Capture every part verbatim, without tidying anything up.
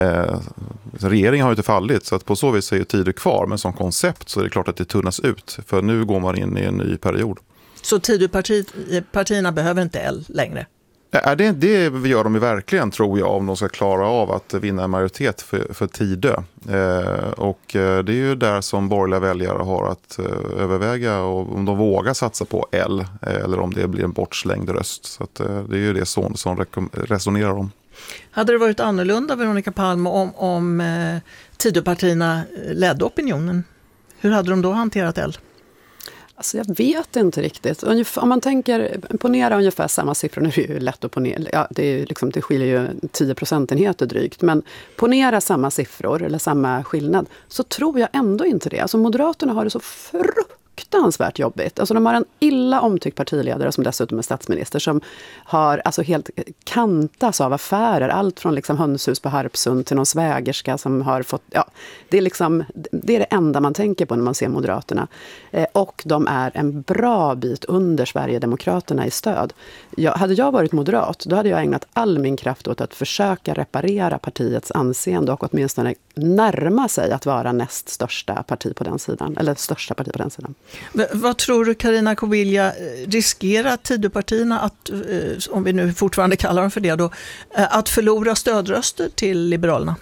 Eh, regeringen har ju inte fallit, så att på så vis är ju Tidö kvar, men som koncept så är det klart att det tunnas ut, för nu går man in i en ny period. Så Tidö-partierna behöver inte L längre? Ja, det, det gör de ju verkligen, tror jag, om de ska klara av att vinna en majoritet för, för Tidö. Eh, och eh, det är ju där som borgerliga väljare har att eh, överväga och om de vågar satsa på L eh, eller om det blir en bortslängd röst. Så att, eh, det är ju det som, som rekom- resonerar om. Hade det varit annorlunda, Veronica Palm, om, om eh, Tidö-partierna ledde opinionen? Hur hade de då hanterat L? Alltså jag vet inte riktigt. Ungefär, om man tänker, ponera ungefär samma siffror, nu är det ju lätt att ponera, ja, det, är liksom, det skiljer ju tio procentenheter drygt, men ponera samma siffror eller samma skillnad, så tror jag ändå inte det. Alltså Moderaterna har det så fruktansvärt jobbigt. Alltså de har en illa omtyckt partiledare som dessutom är statsminister, som har alltså helt kantas av affärer, allt från liksom hönshus på Harpsund till någon svägerska som har fått, ja, det är liksom, det är det enda man tänker på när man ser Moderaterna. Eh, och de är en bra bit under Sverigedemokraterna i stöd. Jag, hade jag varit moderat, då hade jag ägnat all min kraft åt att försöka reparera partiets anseende och åtminstone närma sig att vara näst största parti på den sidan, eller största parti på den sidan. V- vad tror du, Carina Kobilja, riskerar Tidö-partierna att, om vi nu fortfarande kallar dem för det då, att förlora stödröster till Liberalerna?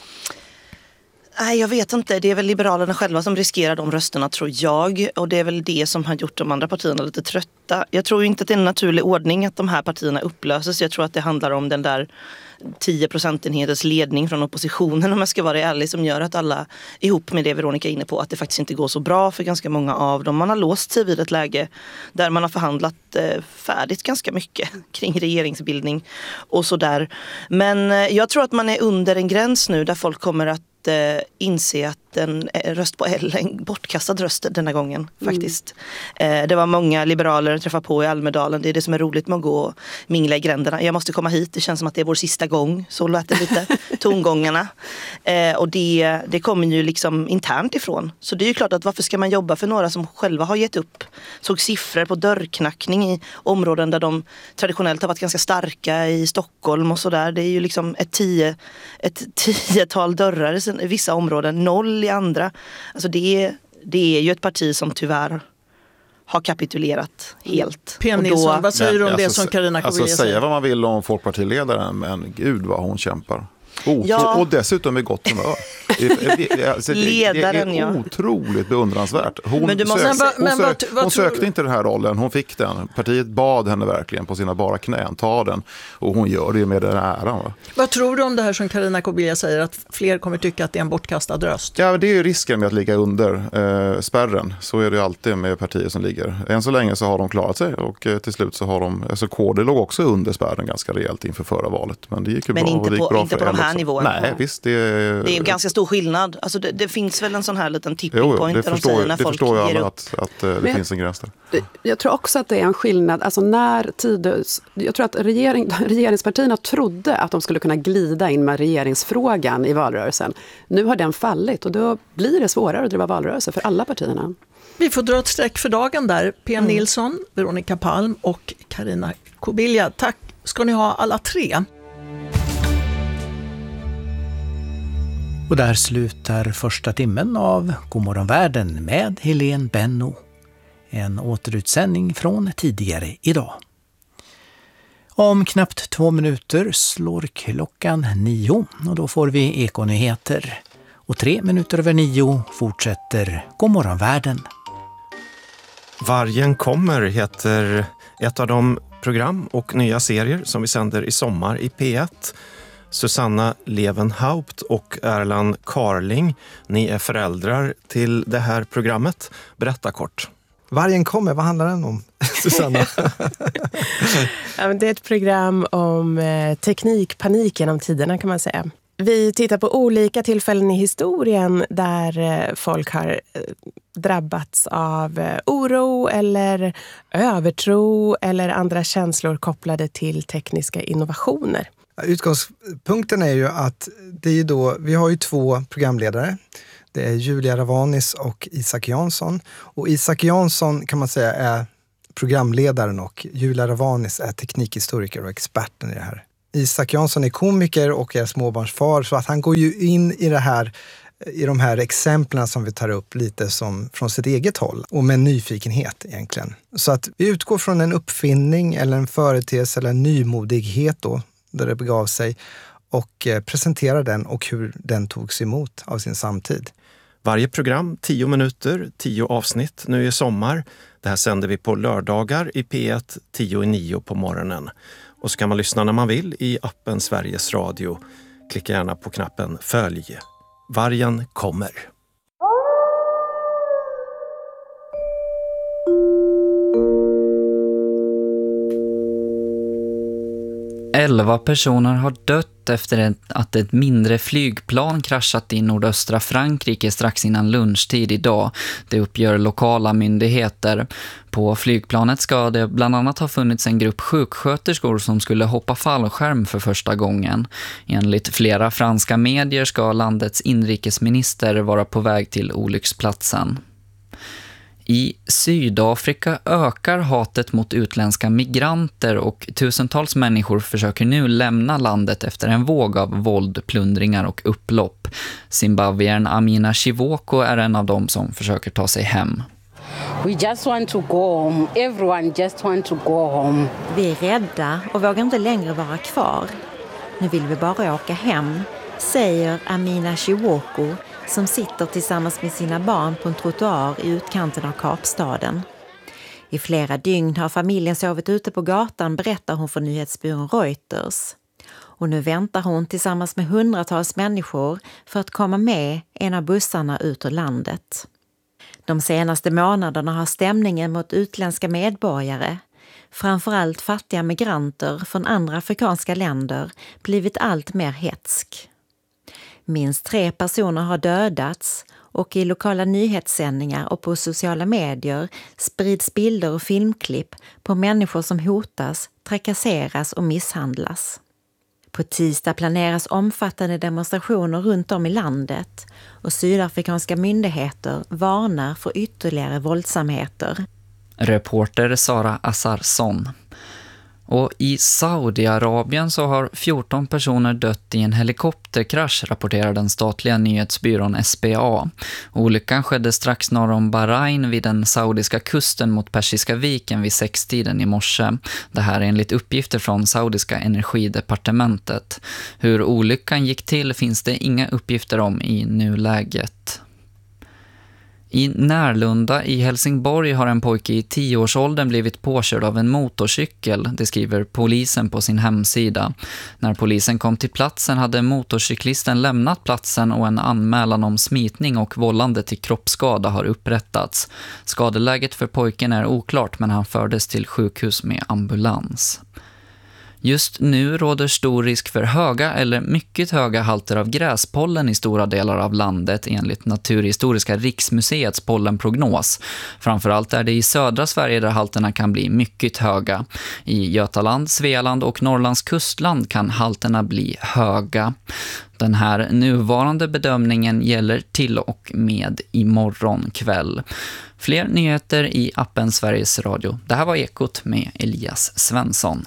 Nej, jag vet inte. Det är väl Liberalerna själva som riskerar de rösterna, tror jag. Och det är väl det som har gjort de andra partierna lite trötta. Jag tror inte att det är en naturlig ordning att de här partierna upplöses. Jag tror att det handlar om den där tio procentenheters ledning från oppositionen, om jag ska vara ärlig, som gör att alla, ihop med det Veronica är inne på, att det faktiskt inte går så bra för ganska många av dem. Man har låst sig vid ett läge där man har förhandlat eh, färdigt ganska mycket kring regeringsbildning och sådär. Men eh, jag tror att man är under en gräns nu där folk kommer att eh, inse att en röst på L är en bortkastad röst denna gången faktiskt. Mm. Eh, det var många liberaler att träffa på i Almedalen. Det är det som är roligt med att gå och mingla i gränderna. Jag måste komma hit, det känns som att det är vår sista gång. Så lät det lite, tongångarna. Eh, och det, det kommer ju liksom internt ifrån. Så det är ju klart att varför ska man jobba för några som själva har gett upp? Såg siffror på dörrknackning i områden där de traditionellt har varit ganska starka, i Stockholm och sådär. Det är ju liksom ett, tio, ett tiotal dörrar i vissa områden, noll i andra. Alltså det är, det är ju ett parti som tyvärr har kapitulerat helt. P M Nilsson, vad säger du om men, det alltså, som Carina Kobilja alltså, säger? Säga vad man vill om folkpartiledaren, men gud vad hon kämpar. Otro- ja. Och dessutom är gott humör. Det, det, alltså, det, Ledaren, det är ja. otroligt beundransvärt. Hon, Men du måste- sökte, Men vad- hon, men vad- sökte, vad hon tror- sökte inte den här rollen, hon fick den. Partiet bad henne verkligen på sina bara knän, ta den. Och hon gör det med den här äran. Va? Vad tror du om det här som Carina Kobilja säger, att fler kommer tycka att det är en bortkastad röst? Ja, det är ju risken med att ligga under eh, spärren. Så är det ju alltid med partier som ligger. Än så länge så har de klarat sig och eh, till slut så har de, alltså K D låg också under spärren ganska rejält inför förra valet. Men det gick ju Men bra. inte och det gick på- bra inte för på de L här också. nivåerna. Nej, visst. Det, Det är en ganska stor skillnad. Alltså det, det finns väl en sån här liten tipping jo, jo, point det där de förstår, säger när det folk förstår jag ger alla upp. att, att eh, det Men- finns en gräns där. Jag tror också att det är en skillnad, alltså när Tidö, jag tror att regering, regeringspartierna trodde att de skulle kunna glida in med regeringsfrågan i valrörelsen. Nu har den fallit och då blir det svårare att driva valrörelse för alla partierna. Vi får dra ett streck för dagen där. P M Nilsson, Veronica Palm och Carina Kobilja. Tack ska ni ha alla tre. Och där slutar första timmen av Godmorgon Världen med Helene Benno. En återutsändning från tidigare idag. Om knappt två minuter slår klockan nio och då får vi ekonyheter. Och tre minuter över nio fortsätter Godmorgon Världen. Vargen kommer heter ett av de program och nya serier som vi sänder i sommar i P ett. Susanna Levenhaupt och Erland Carling, ni är föräldrar till det här programmet. Berätta kort. Vargen kommer, vad handlar den om, Susanna? Ja, men det är ett program om eh, teknikpanik genom tiderna kan man säga. Vi tittar på olika tillfällen i historien där eh, folk har eh, drabbats av eh, oro eller övertro eller andra känslor kopplade till tekniska innovationer. Utgångspunkten är ju att det är då, vi har ju två programledare. Det är Julia Ravanis och Isak Jansson. Och Isak Jansson kan man säga är programledaren och Julia Ravanis är teknikhistoriker och experten i det här. Isak Jansson är komiker och är småbarnsfar, så att han går ju in i det här, i de här exemplen som vi tar upp lite som från sitt eget håll och med nyfikenhet egentligen. Så att vi utgår från en uppfinning eller en företeelse eller en nymodighet då, där det begav sig, och presenterar den och hur den togs emot av sin samtid. Varje program, tio minuter, tio avsnitt nu i sommar. Det här sänder vi på lördagar i P ett, tio i nio på morgonen. Och så kan man lyssna när man vill i appen Sveriges Radio. Klicka gärna på knappen Följ. Vargen kommer. Elva personer har dött efter att ett mindre flygplan kraschat i nordöstra Frankrike strax innan lunchtid idag. Det uppgör lokala myndigheter. På flygplanet ska det bland annat ha funnits en grupp sjuksköterskor som skulle hoppa fallskärm för första gången. Enligt flera franska medier ska landets inrikesminister vara på väg till olycksplatsen. I Sydafrika ökar hatet mot utländska migranter och tusentals människor försöker nu lämna landet efter en våg av våld, plundringar och upplopp. Zimbabwean Amina Chivoko är en av dem som försöker ta sig hem. We just want to go home. Everyone just want to go home. Vi är rädda och vågar inte längre vara kvar. Nu vill vi bara åka hem, säger Amina Chivoko, som sitter tillsammans med sina barn på en trottoar i utkanten av Kapstaden. I flera dygn har familjen sovit ute på gatan, berättar hon för nyhetsbyrån Reuters. Och nu väntar hon tillsammans med hundratals människor för att komma med en av bussarna ut ur landet. De senaste månaderna har stämningen mot utländska medborgare, framförallt fattiga migranter från andra afrikanska länder, blivit allt mer hetsk. Minst tre personer har dödats och i lokala nyhetssändningar och på sociala medier sprids bilder och filmklipp på människor som hotas, trakasseras och misshandlas. På tisdag planeras omfattande demonstrationer runt om i landet och sydafrikanska myndigheter varnar för ytterligare våldsamheter. Reporter Sara Assarsson. Och i Saudiarabien så har fjorton personer dött i en helikopterkrasch, rapporterar den statliga nyhetsbyrån S B A. Olyckan skedde strax norr om Bahrain vid den saudiska kusten mot Persiska viken vid sextiden i morse. Det här är enligt uppgifter från saudiska energidepartementet. Hur olyckan gick till finns det inga uppgifter om i nuläget. I Närlunda i Helsingborg har en pojke i tioårsåldern blivit påkörd av en motorcykel, det skriver polisen på sin hemsida. När polisen kom till platsen hade motorcyklisten lämnat platsen och en anmälan om smitning och vållande till kroppsskada har upprättats. Skadeläget för pojken är oklart, men han fördes till sjukhus med ambulans. Just nu råder stor risk för höga eller mycket höga halter av gräspollen i stora delar av landet enligt Naturhistoriska riksmuseets pollenprognos. Framförallt är det i södra Sverige där halterna kan bli mycket höga. I Götaland, Svealand och Norrlands kustland kan halterna bli höga. Den här nuvarande bedömningen gäller till och med imorgon kväll. Fler nyheter i appen Sveriges Radio. Det här var Ekot med Elias Svensson.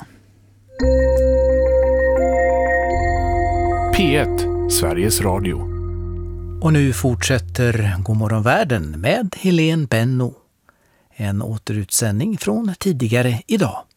P ett, Sveriges Radio. Och nu fortsätter Godmorgon världen med Helene Benno. En återutsändning från tidigare idag.